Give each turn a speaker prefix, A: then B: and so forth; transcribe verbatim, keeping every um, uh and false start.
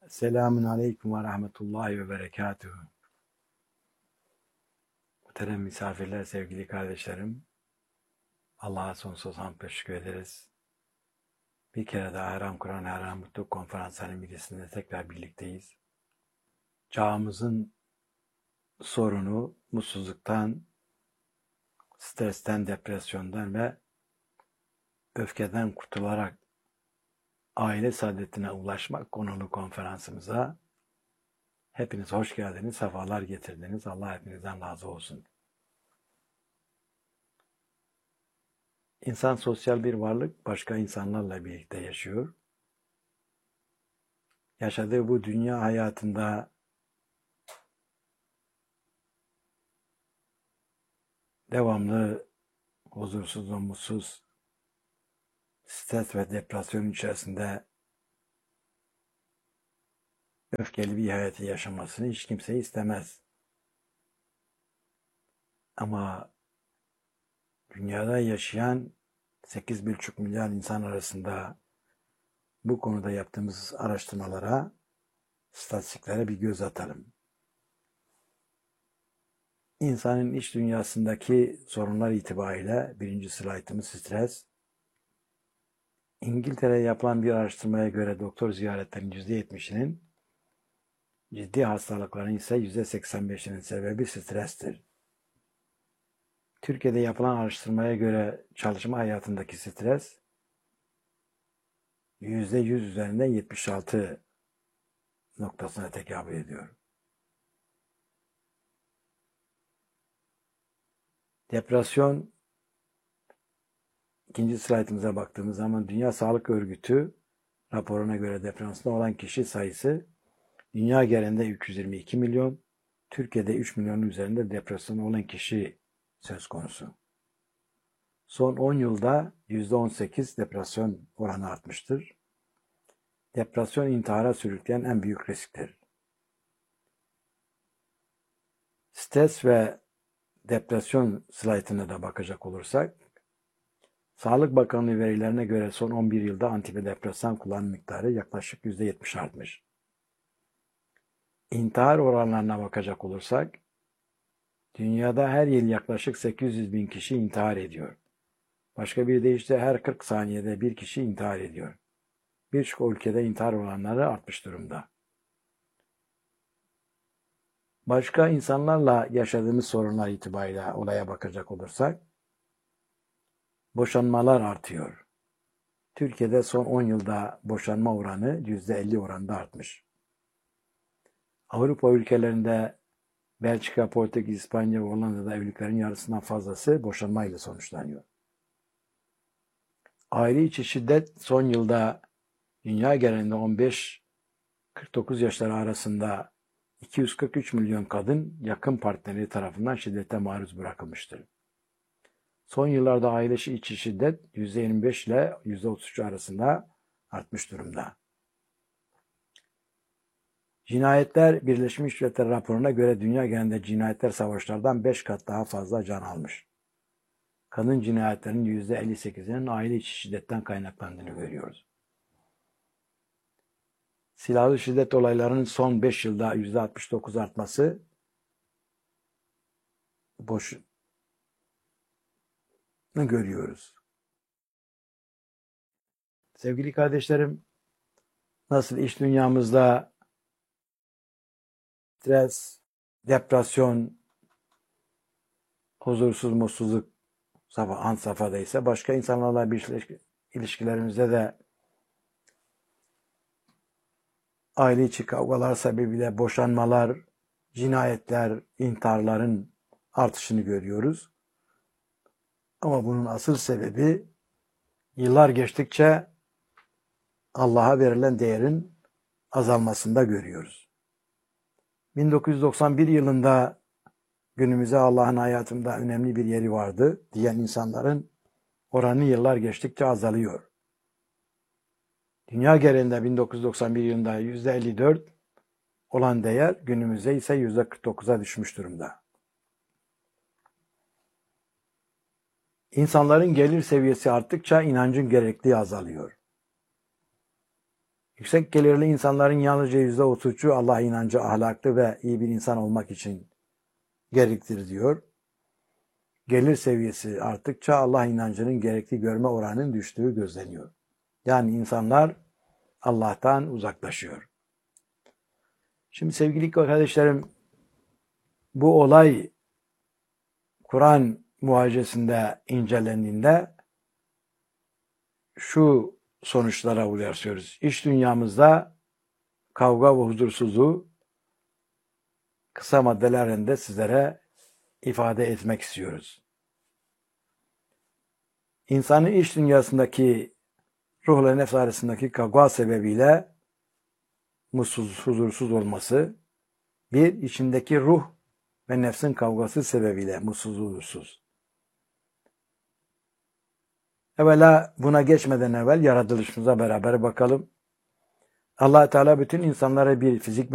A: Selamun Aleyküm ve Rahmetullahi ve Berekatuhu. Muhterem misafirler, sevgili kardeşlerim, Allah'a sonsuz hamd ve şükür ederiz. Bir kere daha Haram Kur'an Haram Mutluluk Konferansı'nın birisinde tekrar birlikteyiz. Çağımızın sorunu mutsuzluktan, stresten, depresyondan ve öfkeden kurtularak aile saadetine ulaşmak konulu konferansımıza hepiniz hoş geldiniz, sefalar getirdiniz. Allah hepinizden razı olsun. İnsan sosyal bir varlık, başka insanlarla birlikte yaşıyor. Yaşadığı bu dünya hayatında devamlı huzursuz, umutsuz, stres ve depresyon içerisinde öfkeli bir hayatı yaşamasını hiç kimse istemez. Ama dünyada yaşayan sekiz buçuk milyar insan arasında bu konuda yaptığımız araştırmalara, istatistiklere bir göz atalım. İnsanın iç dünyasındaki sorunlar itibariyle birinci slaytımız stres. İngiltere'de yapılan bir araştırmaya göre doktor ziyaretlerinin yüzde yetmişinin, ciddi hastalıkların ise yüzde seksen beşinin sebebi strestir. Türkiye'de yapılan araştırmaya göre çalışma hayatındaki stres yüzde yüz üzerinden yetmiş altı noktasına tekabül ediyor. Depresyon, ikinci slaytımıza baktığımız zaman Dünya Sağlık Örgütü raporuna göre depresyonda olan kişi sayısı dünya genelinde üç yüz yirmi iki milyon, Türkiye'de üç milyonun üzerinde depresyon olan kişi söz konusu. Son on yılda yüzde on sekiz depresyon oranı artmıştır. Depresyon intihara sürükleyen en büyük risktir. Stres ve depresyon slaytına da bakacak olursak, Sağlık Bakanlığı verilerine göre son on bir yılda antidepresan kullanım miktarı yaklaşık yüzde yetmiş artmış. İntihar oranlarına bakacak olursak, dünyada her yıl yaklaşık sekiz yüz bin kişi intihar ediyor. Başka bir deyişle her kırk saniyede bir kişi intihar ediyor. Birçok ülkede intihar oranları artmış durumda. Başka insanlarla yaşadığımız sorunlar itibariyle olaya bakacak olursak, boşanmalar artıyor. Türkiye'de son on yılda boşanma oranı yüzde elli oranında artmış. Avrupa ülkelerinde Belçika, Portekiz, İspanya ve Hollanda'da evliliklerin yarısından fazlası boşanmayla sonuçlanıyor. Aile içi şiddet son yılda dünya genelinde on beş kırk dokuz yaşları arasında iki yüz kırk üç milyon kadın yakın partneri tarafından şiddete maruz bırakılmıştır. Son yıllarda aile içi şiddet yüzde yirmi beş ile yüzde otuz üç arasında artmış durumda. Cinayetler Birleşmiş Milletler raporuna göre dünya genelinde cinayetler savaşlardan beş kat daha fazla can almış. Kadın cinayetlerinin yüzde elli sekizinin aile içi şiddetten kaynaklandığını görüyoruz. Silahlı şiddet olaylarının son beş yılda yüzde altmış dokuz artması boş görüyoruz. Sevgili kardeşlerim, nasıl iş dünyamızda stres, depresyon, huzursuz, mutsuzluk an safhada ise başka insanlarla bir ilişkilerimizde de aile içi kavgalar sebebiyle boşanmalar, cinayetler, intiharların artışını görüyoruz. Ama bunun asıl sebebi yıllar geçtikçe Allah'a verilen değerin azalmasında görüyoruz. bin dokuz yüz doksan bir yılında günümüze Allah'ın hayatımda önemli bir yeri vardı diyen insanların oranı yıllar geçtikçe azalıyor. Dünya genelinde bin dokuz yüz doksan bir yılında yüzde elli dört olan değer günümüzde ise yüzde kırk dokuza düşmüş durumda. İnsanların gelir seviyesi arttıkça inancın gerekliliği azalıyor. Yüksek gelirli insanların yalnızca yüzde otuzcu Allah inancı ahlaklı ve iyi bir insan olmak için gerektir diyor. Gelir seviyesi arttıkça Allah inancının gerekli görme oranının düştüğü gözleniyor. Yani insanlar Allah'tan uzaklaşıyor. Şimdi sevgili kardeşlerim, bu olay Kur'an muhacesinde incelendiğinde şu sonuçlara ulaşıyoruz. İş dünyamızda kavga ve huzursuzluğu kısa maddelerinde sizlere ifade etmek istiyoruz. İnsanın iş dünyasındaki ruhla nefs arasındaki kavga sebebiyle mutsuz, huzursuz olması, bir, içindeki ruh ve nefsin kavgası sebebiyle mutsuz, huzursuz. Evvela buna geçmeden evvel yaratılışımıza beraber bakalım. Allah Teala bütün insanlara bir fizik